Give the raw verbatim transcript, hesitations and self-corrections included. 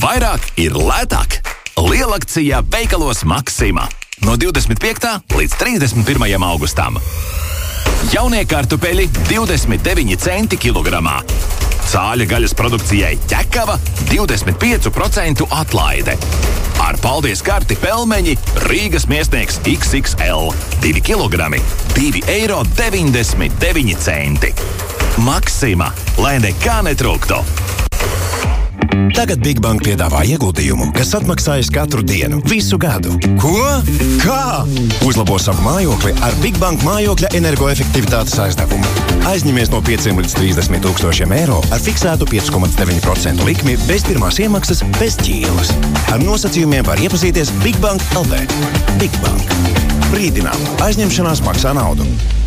Vairāk ir lētāk. Lielakcijā veikalos Maxima. No divdesmit piektā līdz trīsdesmit pirmajam augustam. Jaunie kartupeļi divdesmit deviņi centi kilogramā. Cāļa gaļas produkcijai ķekava divdesmit pieci procenti atlaide. Ar paldies karti pelmeņi Rīgas miesnieks iks iks el. divi kilogrami, divi eiro deviņdesmit deviņi centi. Maxima, lai nekā netrūktu. Tagad Big Bank piedāvā ieguldījumu, kas atmaksājas katru dienu, visu gadu. Ko? Kā? Uzlabo savu mājokli ar Big Bank mājokļa energoefektivitātes aizdevumu. Aizņemies no pieciem līdz trīsdesmit tūkstošiem eiro ar fiksētu pieci komats deviņi procenti likmi bez pirmās iemaksas, bez ķīlas. Ar nosacījumiem var iepazīties Big Bank L V. Big Bank. Brīdinām, aizņemšanās maksā naudu.